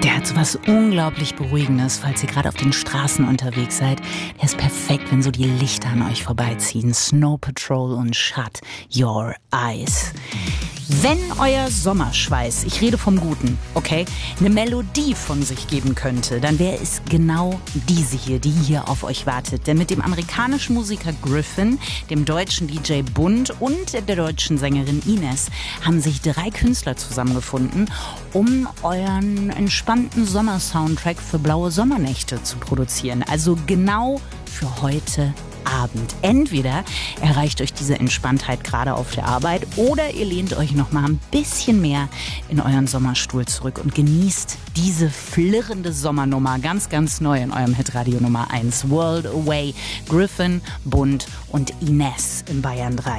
Der hat so was unglaublich Beruhigendes, falls ihr gerade auf den Straßen unterwegs seid. Der ist perfekt, wenn so die Lichter an euch vorbeiziehen. Snow Patrol und Shut Your Eyes. Wenn euer Sommerschweiß, ich rede vom Guten, okay, eine Melodie von sich geben könnte, dann wäre es genau diese hier, die hier auf euch wartet. Denn mit dem amerikanischen Musiker Gryffin, dem deutschen DJ Bund und der deutschen Sängerin Ines haben sich 3 Künstler zusammengefunden, um euren entspannten Sommersoundtrack für blaue Sommernächte zu produzieren. Also genau für heute Abend. Entweder erreicht euch diese Entspanntheit gerade auf der Arbeit oder ihr lehnt euch noch mal ein bisschen mehr in euren Sommerstuhl zurück und genießt diese flirrende Sommernummer ganz, ganz neu in eurem Hitradio Nummer 1. World Away, Gryffin, Bund und Ines in Bayern 3.